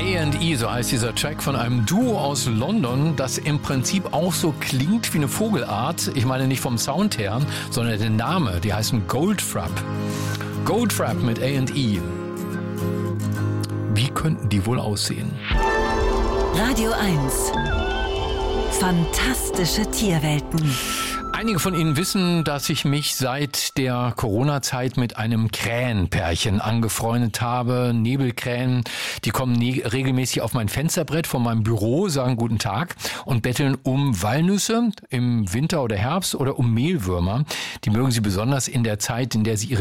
A&E, so heißt dieser Track von einem Duo aus London, das im Prinzip auch so klingt wie eine Vogelart. Ich meine nicht vom Sound her, sondern der Name. Die heißen Goldfrapp. Goldfrapp mit A&E. Wie könnten die wohl aussehen? Radio 1. Fantastische Tierwelten. Einige von Ihnen wissen, dass ich mich seit der Corona-Zeit mit einem Krähenpärchen angefreundet habe. Nebelkrähen, die kommen regelmäßig auf mein Fensterbrett von meinem Büro, sagen guten Tag und betteln um Walnüsse im Winter oder Herbst oder um Mehlwürmer. Die mögen sie besonders in der Zeit, in der sie ihre